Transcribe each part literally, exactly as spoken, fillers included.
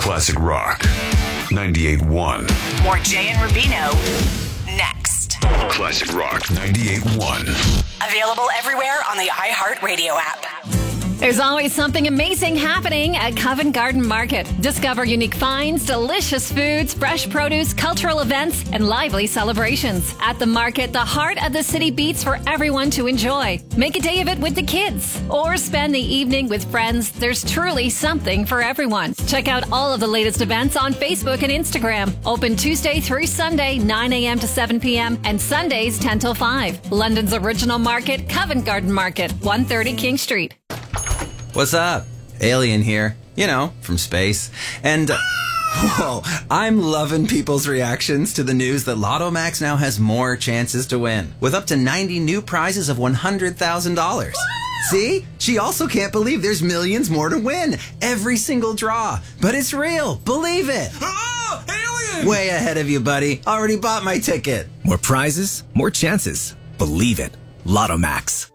Classic Rock ninety-eight point one. More Jay and Rubino next. Classic Rock ninety-eight point one. Available everywhere on the iHeartRadio app. There's always something amazing happening at Covent Garden Market. Discover unique finds, delicious foods, fresh produce, cultural events, and lively celebrations. At the market, the heart of the city beats for everyone to enjoy. Make a day of it with the kids, or spend the evening with friends. There's truly something for everyone. Check out all of the latest events on Facebook and Instagram. Open Tuesday through Sunday, nine a.m. to seven p.m., and Sundays, ten till five. London's original market, Covent Garden Market, one thirty King Street. What's up? Alien here. You know, from space. And, uh, whoa, I'm loving people's reactions to the news that Lotto Max now has more chances to win, with up to ninety new prizes of one hundred thousand dollars. See? She also can't believe there's millions more to win. Every single draw. But it's real. Believe it. Oh, alien! Way ahead of you, buddy. Already bought my ticket. More prizes, more chances. Believe it. Lotto Max.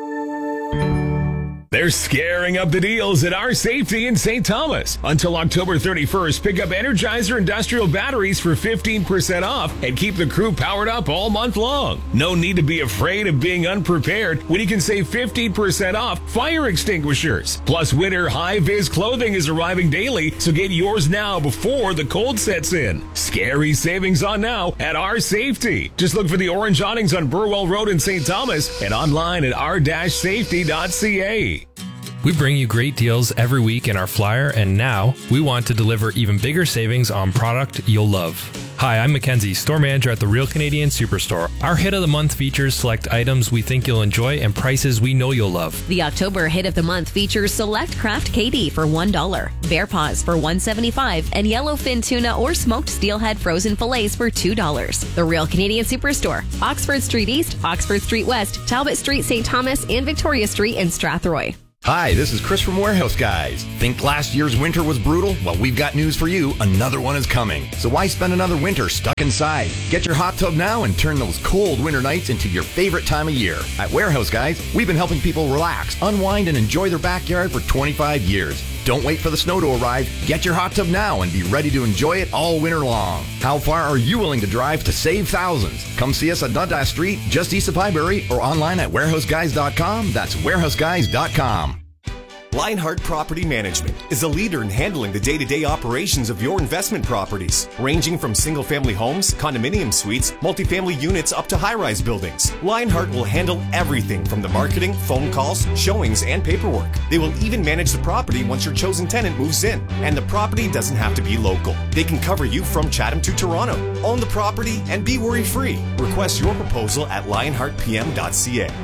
They're scaring up the deals at Our Safety in Saint Thomas. Until October thirty-first, pick up Energizer industrial batteries for fifteen percent off and keep the crew powered up all month long. No need to be afraid of being unprepared when you can save fifteen percent off fire extinguishers. Plus, winter high-vis clothing is arriving daily, so get yours now before the cold sets in. Scary savings on now at Our Safety. Just look for the orange awnings on Burwell Road in Saint Thomas and online at r dash safety dot c a. We bring you great deals every week in our flyer, and now we want to deliver even bigger savings on product you'll love. Hi, I'm Mackenzie, store manager at the Real Canadian Superstore. Our Hit of the Month features select items we think you'll enjoy and prices we know you'll love. The October Hit of the Month features select Kraft Katie for one dollar, Bear Paws for one dollar and seventy-five cents, and Yellowfin Tuna or Smoked Steelhead Frozen Fillets for two dollars. The Real Canadian Superstore, Oxford Street East, Oxford Street West, Talbot Street, Saint Thomas, and Victoria Street in Strathroy. Hi, this is Chris from Warehouse Guys. Think last year's winter was brutal? Well, we've got news for you. Another one is coming. So why spend another winter stuck inside? Get your hot tub now and turn those cold winter nights into your favorite time of year. At Warehouse Guys, we've been helping people relax, unwind, and enjoy their backyard for twenty-five years. Don't wait for the snow to arrive. Get your hot tub now and be ready to enjoy it all winter long. How far are you willing to drive to save thousands? Come see us at Dundas Street, just east of Highbury, or online at warehouse guys dot com. That's warehouse guys dot com. Lionheart Property Management is a leader in handling the day-to-day operations of your investment properties, ranging from single-family homes, condominium suites, multifamily units, up to high-rise buildings. Lionheart will handle everything from the marketing, phone calls, showings, and paperwork. They will even manage the property once your chosen tenant moves in, and the property doesn't have to be local. They can cover you from Chatham to Toronto. Own the property and be worry-free. Request your proposal at lionheart p m dot c a.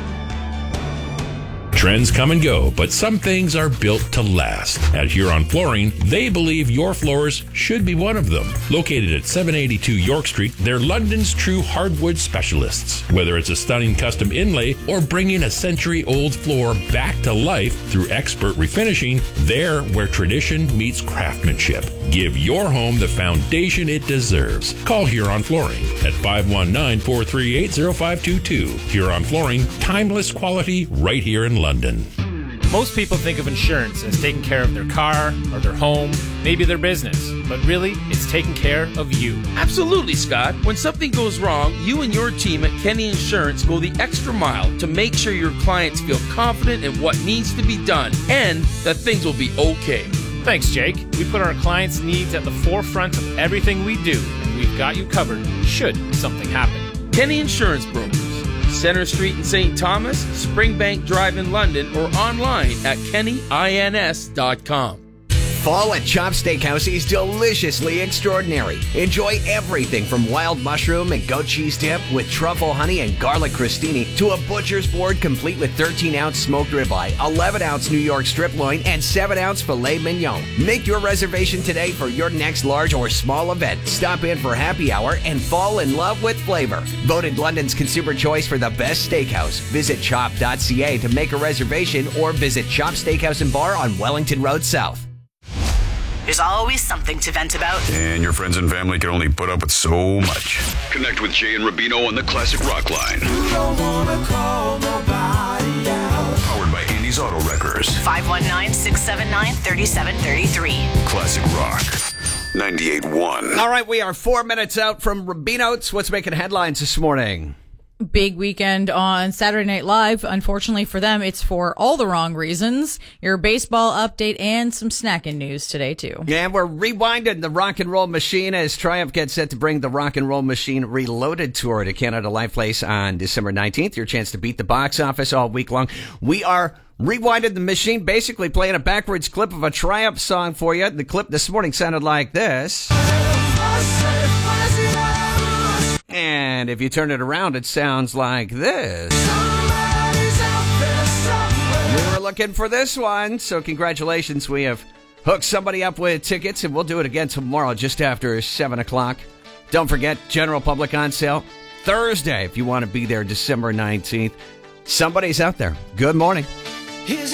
Trends come and go, but some things are built to last. At Huron Flooring, they believe your floors should be one of them. Located at seven eighty-two York Street, they're London's true hardwood specialists. Whether it's a stunning custom inlay or bringing a century-old floor back to life through expert refinishing, they're where tradition meets craftsmanship. Give your home the foundation it deserves. Call Huron Flooring at five one nine, four three eight, zero five two two. Huron Flooring, timeless quality right here in London. Most people think of insurance as taking care of their car or their home, maybe their business, but really, it's taking care of you. Absolutely, Scott. When something goes wrong, you and your team at Kenny Insurance go the extra mile to make sure your clients feel confident in what needs to be done and that things will be okay. Thanks, Jake. We put our clients' needs at the forefront of everything we do, and we've got you covered should something happen. Kenny Insurance Brokers. Center Street in Saint Thomas, Springbank Drive in London, or online at kenny ins dot com. Fall at Chop Steakhouse is deliciously extraordinary. Enjoy everything from wild mushroom and goat cheese dip with truffle honey and garlic crostini to a butcher's board complete with thirteen ounce smoked ribeye, eleven ounce New York strip loin, and seven ounce filet mignon. Make your reservation today for your next large or small event. Stop in for happy hour and fall in love with flavor. Voted London's consumer choice for the best steakhouse. Visit chop dot c a to make a reservation or visit Chop Steakhouse and Bar on Wellington Road South. There's always something to vent about. And your friends and family can only put up with so much. Connect with Jay and Rubino on the Classic Rock Line. You don't wanna call nobody out. Powered by Indian Kennedy's Auto Wreckers. five one nine, six seven nine, three seven three three. Classic Rock. ninety-eight point one. All right, we are four minutes out from Rubino's. What's making headlines this morning? Big weekend on Saturday Night Live. Unfortunately for them, it's for all the wrong reasons. Your baseball update and some snacking news today, too. Yeah, we're rewinding the Rock and Roll Machine as Triumph gets set to bring the Rock and Roll Machine Reloaded tour to Canada Life Place on December nineteenth. Your chance to beat the box office all week long. We are rewinding the machine, basically playing a backwards clip of a Triumph song for you. The clip this morning sounded like this. And if you turn it around, it sounds like this. We were looking for this one, so congratulations. We have hooked somebody up with tickets, and we'll do it again tomorrow just after seven o'clock. Don't forget, general public on sale Thursday if you want to be there December nineteenth. Somebody's out there. Good morning.